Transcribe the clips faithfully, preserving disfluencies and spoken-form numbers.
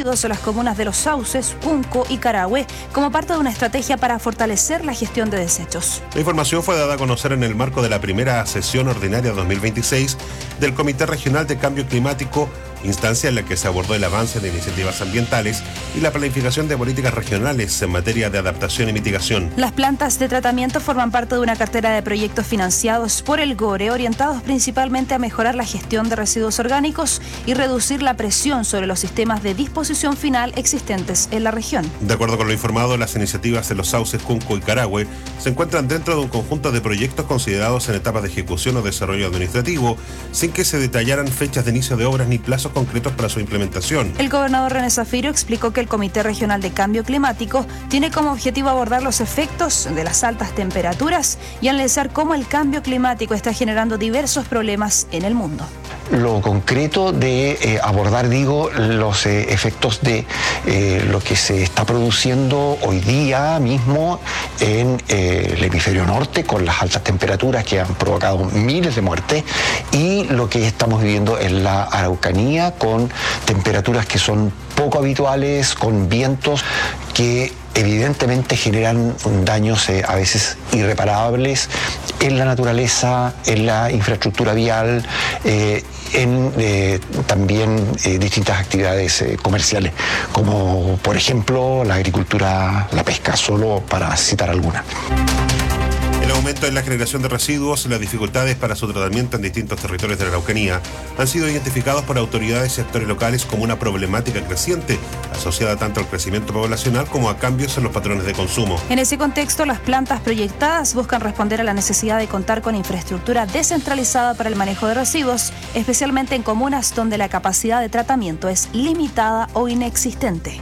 residuos en las comunas de Los Sauces, Punco y Carahue, como parte de una estrategia para fortalecer la gestión de desechos. La información fue dada a conocer en el marco de la primera sesión ordinaria dos mil veintiséis del Comité Regional de Cambio Climático, instancia en la que se abordó el avance de iniciativas ambientales y la planificación de políticas regionales en materia de adaptación y mitigación. Las plantas de tratamiento forman parte de una cartera de proyectos financiados por el GORE, orientados principalmente a mejorar la gestión de residuos orgánicos y reducir la presión sobre los sistemas de disposición final existentes en la región. De acuerdo con lo informado, las iniciativas en Los Sauces, Punco y Carahue se encuentran dentro de un conjunto de proyectos considerados en etapas de ejecución o desarrollo administrativo, sin que se detallaran fechas de inicio de obras ni plazos concretos para su implementación. El gobernador René Zafiro explicó que el Comité Regional de Cambio Climático tiene como objetivo abordar los efectos de las altas temperaturas y analizar cómo el cambio climático está generando diversos problemas en el mundo. Lo concreto de eh, abordar, digo, los eh, efectos de eh, lo que se está produciendo hoy día mismo en eh, el hemisferio norte con las altas temperaturas que han provocado miles de muertes y lo que estamos viviendo en la Araucanía con temperaturas que son poco habituales, con vientos que evidentemente generan daños eh, a veces irreparables en la naturaleza, en la infraestructura vial, eh, en eh, también eh, distintas actividades eh, comerciales, como por ejemplo la agricultura, la pesca, solo para citar alguna. El aumento en la generación de residuos y las dificultades para su tratamiento en distintos territorios de la Araucanía han sido identificados por autoridades y actores locales como una problemática creciente, asociada tanto al crecimiento poblacional como a cambios en los patrones de consumo. En ese contexto, las plantas proyectadas buscan responder a la necesidad de contar con infraestructura descentralizada para el manejo de residuos, especialmente en comunas donde la capacidad de tratamiento es limitada o inexistente.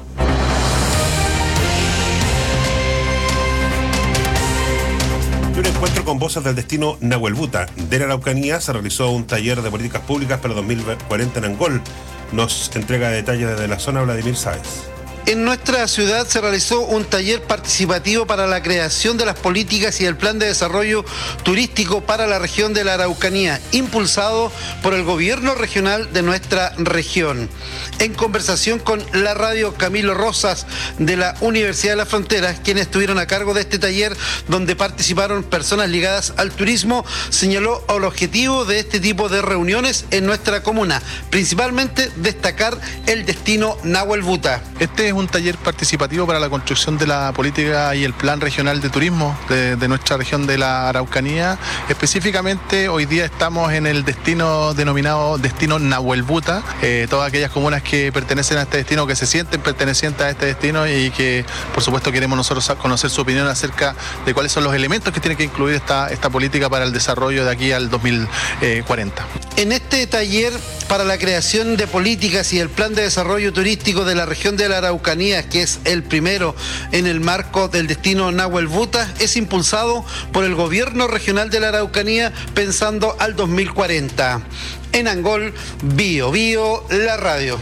Un encuentro con voces del destino Nahuelbuta de la Araucanía se realizó un taller de políticas públicas para dos mil cuarenta en Angol. Nos entrega detalles desde la zona Vladimir Sáez. En nuestra ciudad se realizó un taller participativo para la creación de las políticas y el plan de desarrollo turístico para la región de la Araucanía, impulsado por el gobierno regional de nuestra región. En conversación con la radio Camilo Rosas de la Universidad de la Frontera, quienes estuvieron a cargo de este taller donde participaron personas ligadas al turismo, señaló el objetivo de este tipo de reuniones en nuestra comuna, principalmente destacar el destino Nahuelbuta. Este es un taller participativo para la construcción de la política y el plan regional de turismo de, de nuestra región de la Araucanía. Específicamente hoy día estamos en el destino denominado destino Nahuelbuta, eh, todas aquellas comunas que pertenecen a este destino, que se sienten pertenecientes a este destino y que por supuesto queremos nosotros conocer su opinión acerca de cuáles son los elementos que tiene que incluir esta, esta política para el desarrollo de aquí al dos mil cuarenta. En este taller para la creación de políticas y el plan de desarrollo turístico de la región de la Araucanía, que es el primero en el marco del destino Nahuelbuta, es impulsado por el gobierno regional de la Araucanía pensando al dos mil cuarenta. En Angol, Bio Bio, la radio.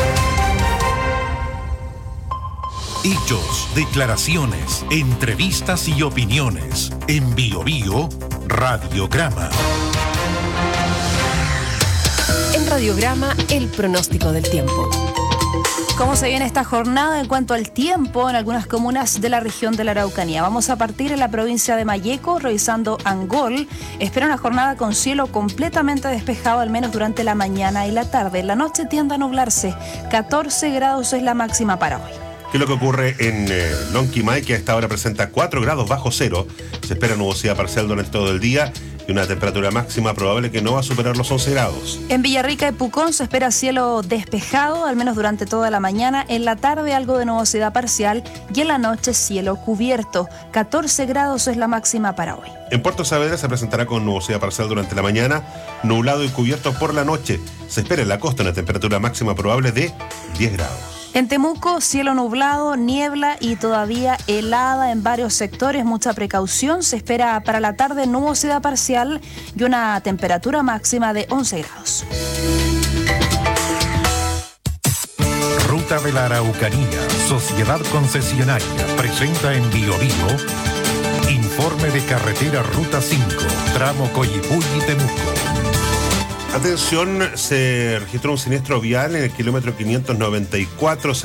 Hechos, declaraciones, entrevistas y opiniones. En Bio Bio, Radiograma. En Radiograma, el pronóstico del tiempo. ¿Cómo se viene esta jornada en cuanto al tiempo en algunas comunas de la región de la Araucanía? Vamos a partir en la provincia de Malleco, revisando Angol. Espera una jornada con cielo completamente despejado, al menos durante la mañana y la tarde. La noche tiende a nublarse. catorce grados es la máxima para hoy. ¿Qué es lo que ocurre en eh, Lonquimay, que a esta hora presenta cuatro grados bajo cero? Se espera nubosidad parcial durante todo el día y una temperatura máxima probable que no va a superar los once grados. En Villarrica y Pucón se espera cielo despejado, al menos durante toda la mañana. En la tarde algo de nubosidad parcial y en la noche cielo cubierto. catorce grados es la máxima para hoy. En Puerto Saavedra se presentará con nubosidad parcial durante la mañana, nublado y cubierto por la noche. Se espera en la costa una temperatura máxima probable de diez grados. En Temuco, cielo nublado, niebla y todavía helada en varios sectores. Mucha precaución. Se espera para la tarde nubosidad parcial y una temperatura máxima de once grados. Ruta de la Araucanía, Sociedad Concesionaria, presenta en Bio Bio informe de carretera Ruta cinco, tramo Coyipulli-Temuco. Atención, se registró un siniestro vial en el kilómetro quinientos noventa y cuatro.